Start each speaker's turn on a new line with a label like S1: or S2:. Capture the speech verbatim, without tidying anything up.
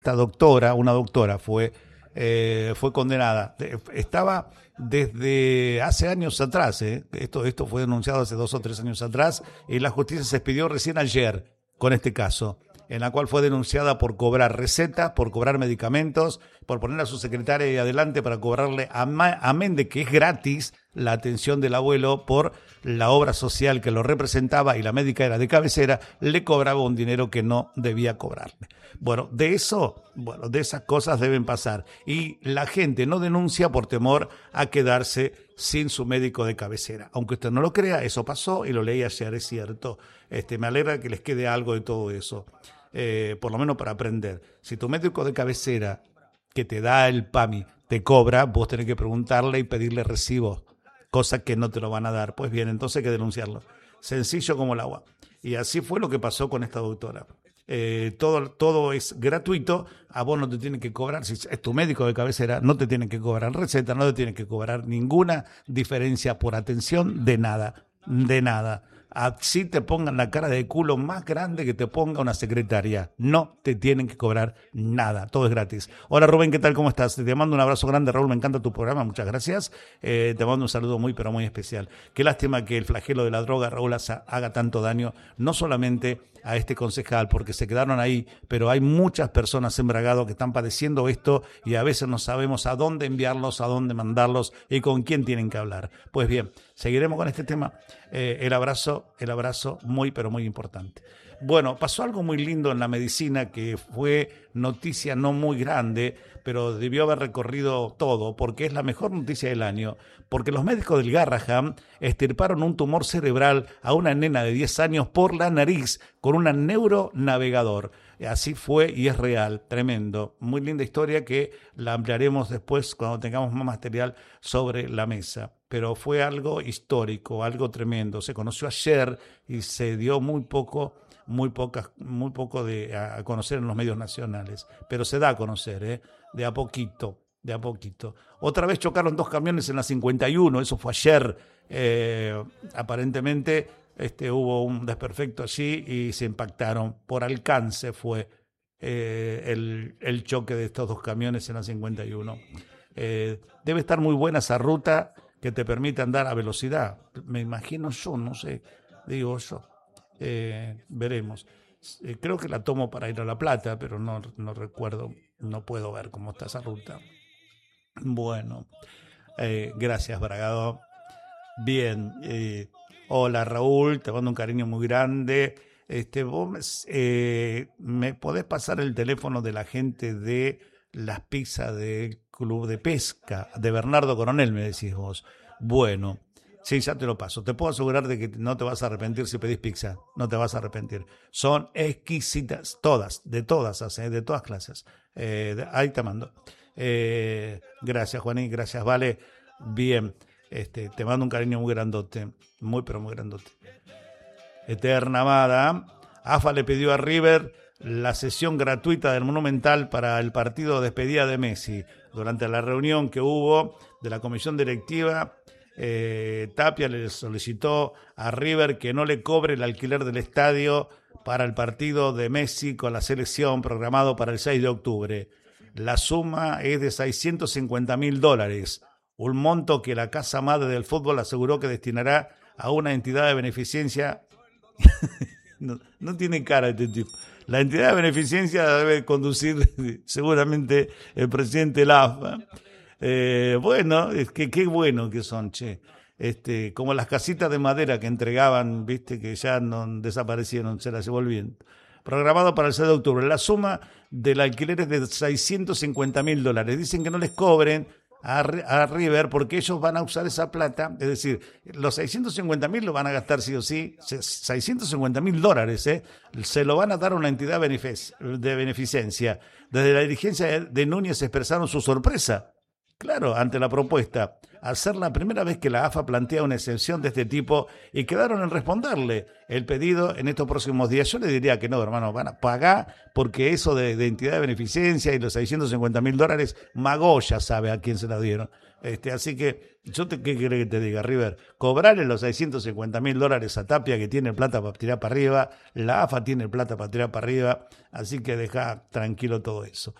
S1: esta doctora, una doctora, fue, eh, fue condenada. Estaba desde hace años atrás, ¿eh? esto, esto fue denunciado hace dos o tres años atrás, y la justicia se expidió recién ayer con este caso, en la cual fue denunciada por cobrar recetas, por cobrar medicamentos, por poner a su secretaria ahí adelante para cobrarle, amén de que es gratis, la atención del abuelo por la obra social que lo representaba y la médica era de cabecera, le cobraba un dinero que no debía cobrarle. Bueno, de eso, bueno, de esas cosas deben pasar. Y la gente no denuncia por temor a quedarse sin su médico de cabecera. Aunque usted no lo crea, eso pasó y lo leí ayer, es cierto. Este, me alegra que les quede algo de todo eso. Eh, por lo menos para aprender. Si tu médico de cabecera que te da el PAMI te cobra, vos tenés que preguntarle y pedirle recibo, cosa que no te lo van a dar. Pues bien, entonces hay que denunciarlo. Sencillo como el agua. Y así fue lo que pasó con esta doctora. Eh, todo, todo es gratuito, a vos no te tienen que cobrar, si es tu médico de cabecera, no te tienen que cobrar receta, no te tienen que cobrar ninguna diferencia por atención de nada, de nada. Así te pongan la cara de culo más grande que te ponga una secretaria. No te tienen que cobrar nada, todo es gratis. Hola Rubén, ¿qué tal? ¿Cómo estás? Te mando un abrazo grande, Raúl, me encanta tu programa, muchas gracias. Eh, te mando un saludo muy, pero muy especial. Qué lástima que el flagelo de la droga, Raúl, haga tanto daño, no solamente a este concejal, porque se quedaron ahí, pero hay muchas personas en Bragado que están padeciendo esto y a veces no sabemos a dónde enviarlos, a dónde mandarlos y con quién tienen que hablar. Pues bien, seguiremos con este tema. Eh, el abrazo, el abrazo muy, pero muy importante. Bueno, pasó algo muy lindo en la medicina que fue noticia no muy grande, pero debió haber recorrido todo, porque es la mejor noticia del año, porque los médicos del Garrahan extirparon un tumor cerebral a una nena de diez años por la nariz con un neuronavegador. Así fue y es real, tremendo. Muy linda historia que la ampliaremos después cuando tengamos más material sobre la mesa. Pero fue algo histórico, algo tremendo. Se conoció ayer y se dio muy poco, muy pocas, muy poco de a conocer en los medios nacionales. Pero se da a conocer, ¿eh? De a poquito, de a poquito. Otra vez chocaron dos camiones en la cincuenta y uno, eso fue ayer. Eh, aparentemente este, hubo un desperfecto allí y se impactaron. Por alcance fue eh, el, el choque de estos dos camiones en la cincuenta y uno. Eh, debe estar muy buena esa ruta que te permite andar a velocidad. Me imagino yo, no sé, digo yo. Eh, veremos. Eh, creo que la tomo para ir a La Plata, pero no, no recuerdo, no puedo ver cómo está esa ruta. Bueno, eh, gracias, Bragado. Bien, eh, hola Raúl, te mando un cariño muy grande. Este, vos eh, me podés pasar el teléfono de la gente de las pizzas del Club de Pesca, de Bernardo Coronel, me decís vos. Bueno, sí, ya te lo paso. Te puedo asegurar de que no te vas a arrepentir si pedís pizza. No te vas a arrepentir. Son exquisitas, todas, de todas, ¿eh? De todas clases. Eh, de, ahí te mando. Eh, gracias, Juanín, gracias, Vale. Bien, este, te mando un cariño muy grandote, muy, pero muy grandote. Eterna amada, A F A le pidió a River la sesión gratuita del Monumental para el partido de despedida de Messi. Durante la reunión que hubo de la comisión directiva, eh, Tapia le solicitó a River que no le cobre el alquiler del estadio para el partido de Messi con la selección programado para el seis de octubre. La suma es de seiscientos cincuenta mil dólares, un monto que la Casa Madre del Fútbol aseguró que destinará a una entidad de beneficencia. no, no tiene cara este tipo. La entidad de beneficencia debe conducir seguramente el presidente Lafa. Eh, bueno, es que qué bueno que son, che. Este, como las casitas de madera que entregaban, viste, que ya no desaparecieron, se las llevó el viento. Programado para el seis de octubre. La suma del alquiler es de seiscientos cincuenta mil dólares. Dicen que no les cobren a, a River porque ellos van a usar esa plata, es decir, los seiscientos cincuenta mil lo van a gastar sí o sí, seiscientos cincuenta mil dólares, ¿eh? Se lo van a dar a una entidad benefic- de beneficencia. Desde la dirigencia de Núñez expresaron su sorpresa claro, ante la propuesta, al ser la primera vez que la A F A plantea una exención de este tipo y quedaron en responderle el pedido en estos próximos días. Yo le diría que no, hermano, van a pagar porque eso de, de entidad de beneficencia y los seiscientos cincuenta mil dólares, Magoya sabe a quién se la dieron. Este, así que, yo te, ¿qué quiere que te diga, River? Cobrarle los seiscientos cincuenta mil dólares a Tapia, que tiene plata para tirar para arriba, la A F A tiene plata para tirar para arriba, así que deja tranquilo todo eso.